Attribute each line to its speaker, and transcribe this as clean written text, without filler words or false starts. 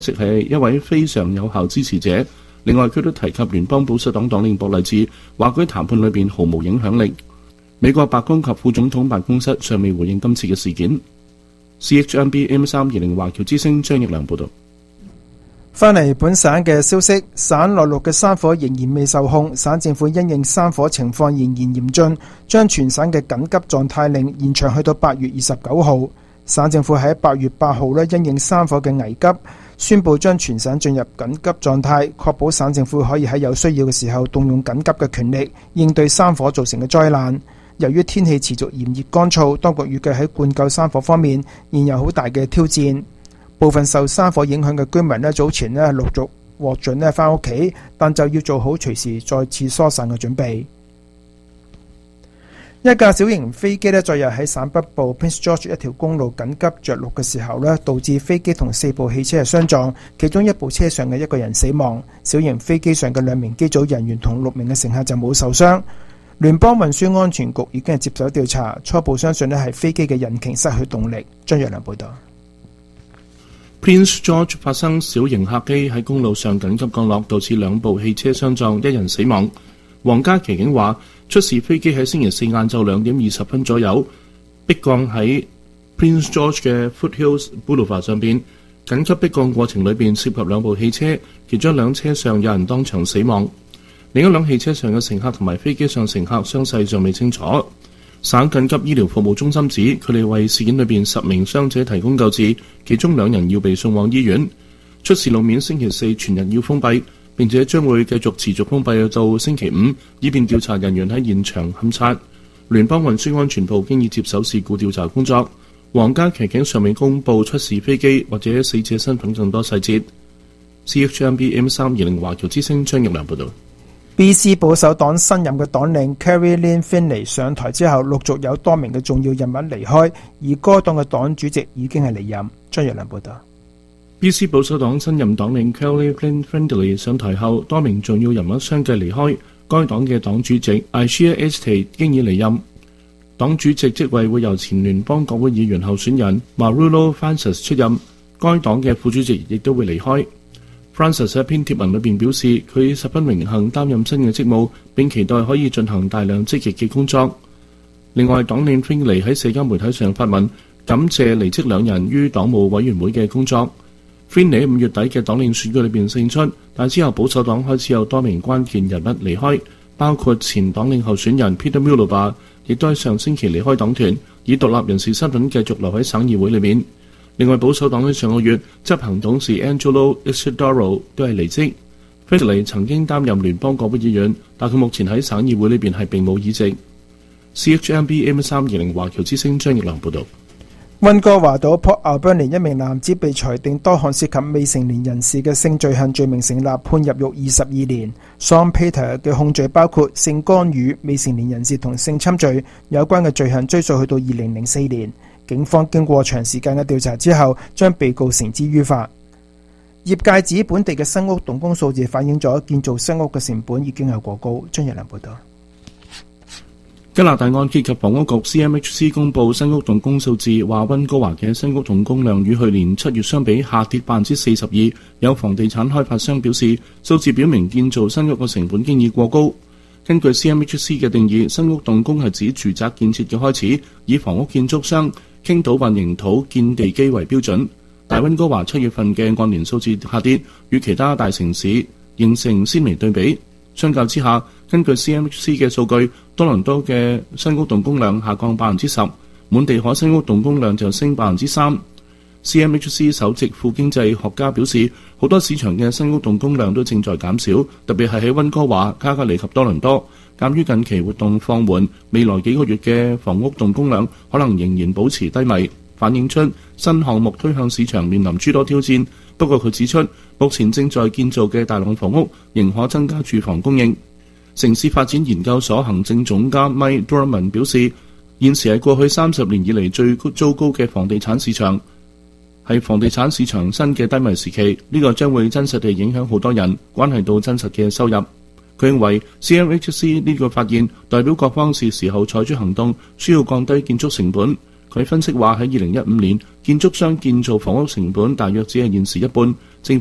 Speaker 1: 即係一位非常有效支持者。另外，佢都提及聯邦保守黨黨領博勵治話佢喺談判裏邊毫無影響力。美國白宮及副總統辦公室尚未回應今次嘅事件。CHMB M320華僑之聲張奕良報道。
Speaker 2: 返嚟本省嘅消息，省內陸嘅山火仍然未受控，省政府因應山火情況仍然嚴峻，將全省嘅緊急狀態令延長去到8月29號。省政府喺8月8號因應山火嘅危急，宣布將全省進入緊急狀態，確保省政府可以喺有需要嘅時候動用緊急嘅權力應對山火造成嘅災難。由於天氣持續炎熱乾燥，當局預計喺灌救山火方面仍有好大嘅挑戰。部分受山火影響嘅居民早前陸續獲准返屋企，但就要做好隨時再次疏散嘅準備。一架小型飛機昨日喺省北部 Prince George 一條公路緊急着陸嘅時候導致飛機同4部汽車相撞，其中一部車上嘅1個人死亡。小型飛機上嘅2名機組人員同6名嘅乘客就冇受傷。聯邦運輸安全局已經接手調查，初步相信係飛機嘅引擎失去動力。張若良報道。
Speaker 1: Prince George 發生小型客機喺公路上緊急降落，導致2部汽車相撞，1人死亡。皇家騎警話，出事飛機喺星期四晏晝2點20分左右迫降喺 Prince George 嘅 Foothills Boulevard 上邊。緊急迫降過程裏邊涉及2部汽車，其中1輛車上有人當場死亡，另一輛汽車上嘅乘客同埋飛機上乘客傷勢尚未清楚。省緊急醫療服務中心指，佢哋為事件裏邊10名傷者提供救治，其中2人要被送往醫院。出事路面星期四全日要封閉，並且將會繼續持續封閉到星期5，以便調查人員喺現場勘察。聯邦運輸安全部經已接手事故調查工作。皇家騎警尚未公布出事飛機或者死者身份更多細節。CHMB M320華僑之聲張奕良報道。
Speaker 2: BC 保守黨新任嘅黨領 Carrie Lynn Finley 上台之後，陸續有多名嘅重要人物離開，而該黨嘅黨主席已經係離任。張若良報道。
Speaker 1: BC 保守黨新任黨領 Carrie Lynn Finley 上台後，多名重要人物相繼離開，該黨嘅黨主席 Ishia Estate 經已離任，黨主席職位會由前聯邦國會議員候選人 Marullo Francis 出任，該黨嘅副主席亦都會離開。Francis 喺一篇貼文裏邊表示，佢十分榮幸擔任新嘅職務，並期待可以進行大量積極嘅工作。另外，黨領 Finley 喺社交媒體上發文，感謝離職2人於黨務委員會嘅工作。Finley 喺5月底嘅黨領選舉裏邊勝出，但之後保守黨開始有多名關鍵人物離開，包括前黨領候選人 Peter Mulaba， 亦都喺上星期離開黨團，以獨立人士身份繼續留喺省議會裏面。另外，保守黨喺上個月執行董事 Angelo Isidoro 都係離職。Finley 曾經擔任聯邦國會議員，但佢目前喺省議會裏邊係並冇議席。CHMB M320華僑之聲張奕良報道。
Speaker 2: 溫哥華島 Port Alberni 一名男子被裁定多項涉及未成年人士嘅性罪行罪名成立，判入獄22年。Sean Peter 嘅控罪包括性干預未成年人士同性侵罪，有關嘅罪行追溯去到2004年。警方經過長時間嘅調查之後，將被告繩之於法。業界指本地嘅新屋動工數字反映咗建造新屋嘅成本已經係過高。張日良報道。
Speaker 1: 加拿大按揭及房屋局 CMHC 公布新屋動工數字，話溫哥華嘅新屋動工量與去年7月相比下跌42%。有房地產開發商表示，數字表明建造新屋嘅成本經已過高。根據 CMHC 嘅定義，新屋動工係指住宅建設嘅開始，以房屋建築商傾倒混凝土建地基為標準。大溫哥華7月份嘅按年數字下跌，與其他大城市形成鮮明對比。相較之下，根據 CMHC 嘅數據，多倫多嘅新屋動工量下降10%，滿地可新屋動工量就升3%。CMHC 首席副經濟學家表示，好多市場嘅新屋動工量都正在減少，特別係喺溫哥華、卡加利及多倫多。鑑於近期活動放緩，未來幾個月嘅房屋動工量可能仍然保持低迷，反映出新項目推向市場面臨諸多挑戰。不過佢指出，目前正在建造嘅大量房屋仍可增加住房供應。城市發展研究所行政總監 Mike Dorman 表示，現時係過去30年以嚟最糟糕嘅房地產市場，係房地產市場新嘅低迷時期，呢個將會真實地影響好多人，關係到真實嘅收入。佢認為 CMHC 呢個發現代表各方是時候採取行動，需要降低建築成本。 佢分析話喺2015年，建築商建造房屋成本大約只係現時一半。